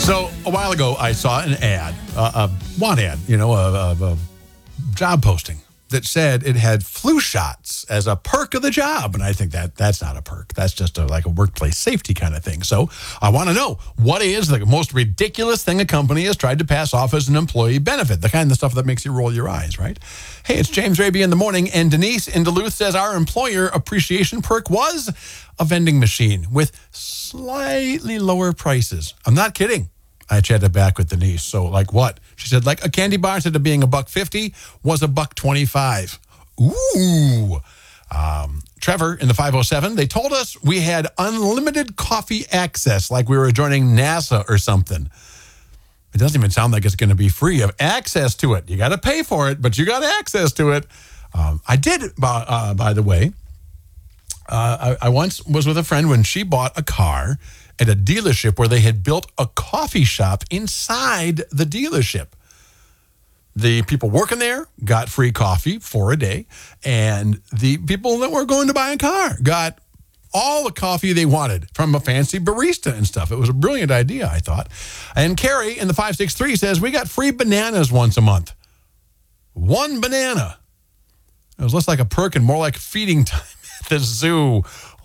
So a while ago, I saw an ad, a want ad, a job posting that said it had flu shots as a perk of the job. And I think that's not a perk. That's just like a workplace safety kind of thing. So I want to know, what is the most ridiculous thing a company has tried to pass off as an employee benefit? The kind of stuff that makes you roll your eyes, right? Hey, it's James Raby in the morning. And Denise in Duluth says our employer appreciation perk was a vending machine with slightly lower prices. I'm not kidding. I chatted back with Denise. So, like what? She said, like a candy bar, instead of being $1.50, was $1.25. Ooh. Trevor in the 507, they told us we had unlimited coffee access, like we were joining NASA or something. It doesn't even sound like it's going to be free. You have access to it. You got to pay for it, but you got access to it. I did, by the way. I once was with a friend when she bought a car at a dealership where they had built a coffee shop inside the dealership. The people working there got free coffee for a day, and the people that were going to buy a car got all the coffee they wanted from a fancy barista and stuff. It was a brilliant idea, I thought. And Carrie in the 563 says, we got free bananas once a month. One banana. It was less like a perk and more like feeding time at the zoo.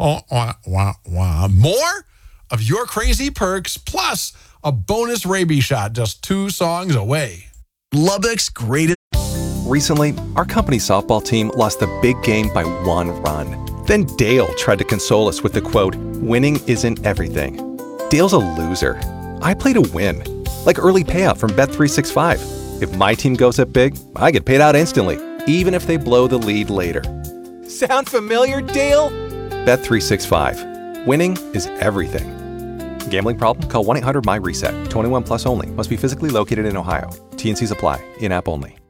More of your crazy perks, plus a bonus rabies shot just 2 songs away. Lubbock's greatest. Recently, our company softball team lost the big game by 1 run. Then Dale tried to console us with the quote, winning isn't everything. Dale's a loser. I play to win. Like early payout from Bet365. If my team goes up big, I get paid out instantly, even if they blow the lead later. Sound familiar, Dale? Bet365. Winning is everything. Gambling problem? Call 1-800-MY-RESET. 21 plus only. Must be physically located in Ohio. T&Cs apply. In-app only.